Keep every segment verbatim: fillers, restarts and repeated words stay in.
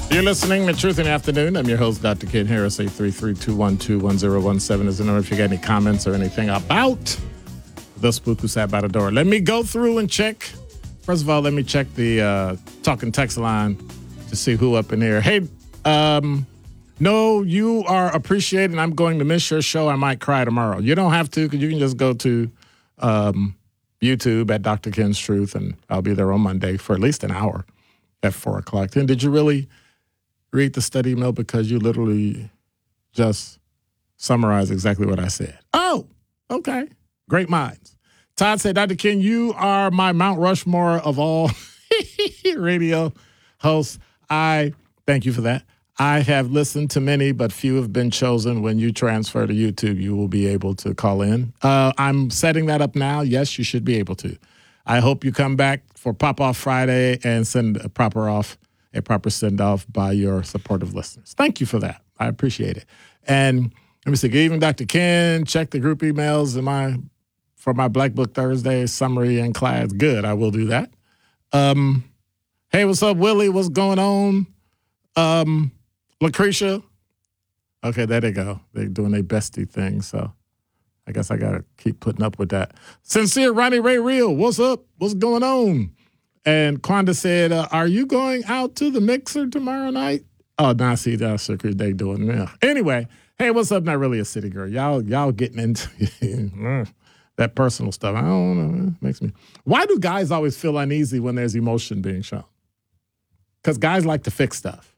You're listening to Truth in the Afternoon. I'm your host, Doctor Ken Harris. eight three three, two one two, one zero one seven is the number if you got any comments or anything about the spook who sat by the door. Let me go through and check. First of all, let me check the uh, talking text line to see who up in here. Hey, um, no, you are appreciated. I'm going to miss your show. I might cry tomorrow. You don't have to, because you can just go to um, YouTube at Doctor Ken's Truth, and I'll be there on Monday for at least an hour at four o'clock. Then did you really read the study email? Because you literally just summarized exactly what I said. Oh, okay. Great minds. Todd said, Doctor Ken, you are my Mount Rushmore of all radio hosts. I thank you for that. I have listened to many, but few have been chosen. When you transfer to YouTube, you will be able to call in. Uh, I'm setting that up now. Yes, you should be able to. I hope you come back for Pop-Off Friday and send a proper off. a proper send-off by your supportive listeners. Thank you for that. I appreciate it. And let me see, good evening, Doctor Ken. Check the group emails in my for my Black Book Thursday summary and class. Good, I will do that. Um, hey, what's up, Willie? What's going on? Um, Lucretia. Okay, there they go. They're doing their bestie thing, so I guess I got to keep putting up with that. Sincere Ronnie Ray Real, what's up? What's going on? And Quanda said, uh, are you going out to the mixer tomorrow night? Oh, now see, that's what they doing now. Anyway, hey, what's up? Not really a city girl. Y'all y'all getting into that personal stuff. I don't know. It makes me. Why do guys always feel uneasy when there's emotion being shown? Because guys like to fix stuff.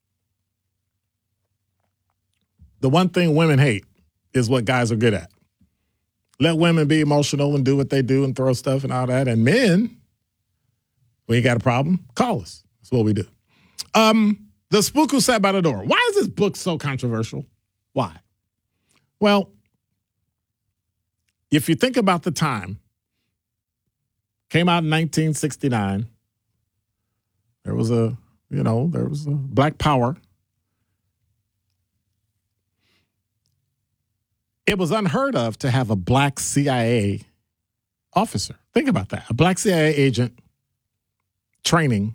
The one thing women hate is what guys are good at. Let women be emotional and do what they do and throw stuff and all that. And men, when you got a problem, call us. That's what we do. Um, the Spook Who Sat by the Door. Why is this book so controversial? Why? Well, if you think about the time, came out in nineteen sixty-nine. There was a, you know, there was a Black Power. It was unheard of to have a black C I A officer. Think about that. A black C I A agent training.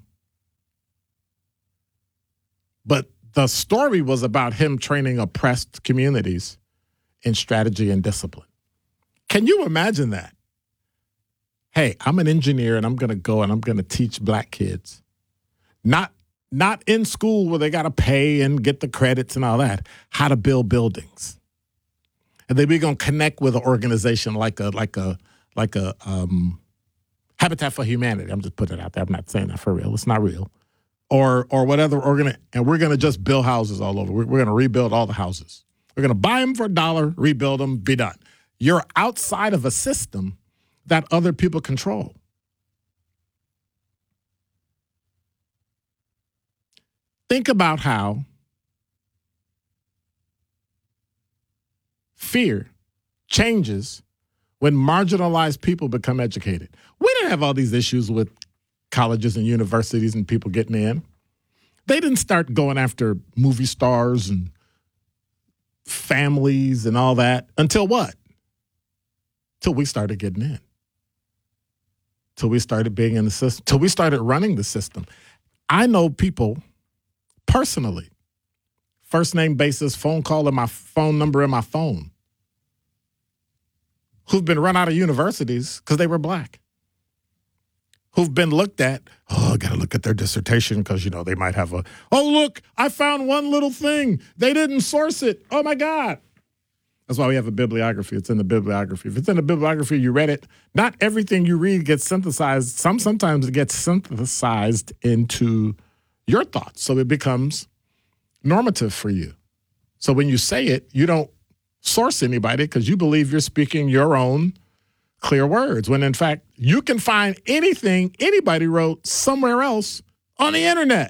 But the story was about him training oppressed communities in strategy and discipline. Can you imagine that? Hey, I'm an engineer and I'm going to go and I'm going to teach black kids. Not, not in school where they got to pay and get the credits and all that. How to build buildings. And then we're going to connect with an organization like a, like a, like a, um, Habitat for Humanity. I'm just putting it out there. I'm not saying that for real. It's not real. Or or whatever. Organ- and we're going to just build houses all over. We're, we're going to rebuild all the houses. We're going to buy them for a dollar, rebuild them, be done. You're outside of a system that other people control. Think about how fear changes when marginalized people become educated. We didn't have all these issues with colleges and universities and people getting in. They didn't start going after movie stars and families and all that until what? Till we started getting in. Till we started being in the system. Till we started running the system. I know people personally, first name basis, phone call and my phone number in my phone, who've been run out of universities because they were black, who've been looked at, oh, I got to look at their dissertation because, you know, they might have a, oh, look, I found one little thing. They didn't source it. Oh, my God. That's why we have a bibliography. It's in the bibliography. If it's in the bibliography, you read it. Not everything you read gets synthesized. Some Sometimes it gets synthesized into your thoughts, so it becomes normative for you. So when you say it, you don't source anybody because you believe you're speaking your own clear words, when in fact you can find anything anybody wrote somewhere else on the internet.